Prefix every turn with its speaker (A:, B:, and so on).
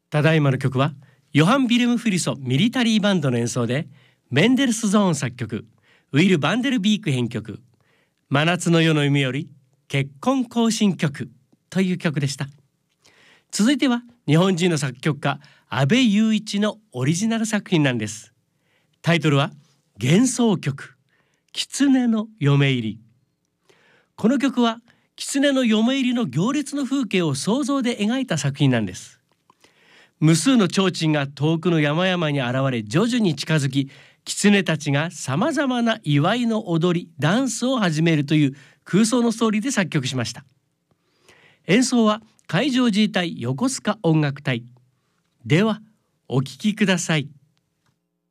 A: ただいまの曲はヨハン・ビレム・フリソミリタリーバンドの演奏で、メンデルスゾーン作曲、ウィル・バンデルビーク編曲、真夏の夜の夢より結婚行進曲という曲でした。続いては日本人の作曲家阿部雄一のオリジナル作品なんです。タイトルは幻想曲、狐の嫁入り。この曲は狐の嫁入りの行列の風景を想像で描いた作品なんです。無数の提灯が遠くの山々に現れ、徐々に近づき、狐たちがさまざまな祝いの踊り、ダンスを始めるという空想のストーリーで作曲しました。演奏は海上自衛隊横須賀音楽隊。ではお聴きください。